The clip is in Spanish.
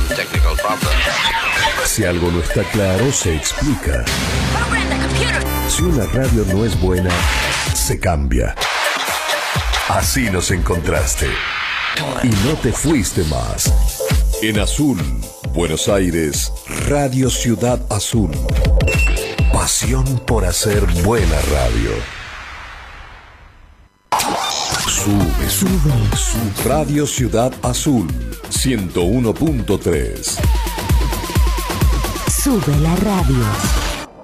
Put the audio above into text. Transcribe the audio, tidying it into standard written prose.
Technical problem. Si algo no está claro, se explica. Si una radio no es buena, se cambia. Así nos encontraste. Y no te fuiste más. En Azul, Buenos Aires, Radio Ciudad Azul. Pasión por hacer buena radio. Sube. Radio Ciudad Azul, 101.3. Sube la radio.